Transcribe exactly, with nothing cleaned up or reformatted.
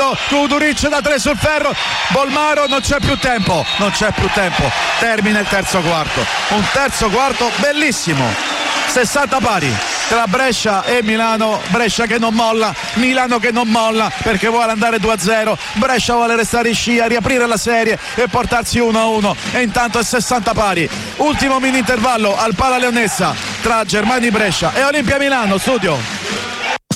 Bolmaro, Kuduric da tre sul ferro, Bolmaro, non c'è più tempo, non c'è più tempo, termina il terzo quarto, un terzo quarto bellissimo, sessanta pari tra Brescia e Milano. Brescia che non molla, Milano che non molla perché vuole andare due a zero, Brescia vuole restare in scia, riaprire la serie e portarsi uno a uno, e intanto è sessanta pari. Ultimo mini intervallo al Pala Leonnessa tra Germani Brescia e Olimpia Milano. Studio.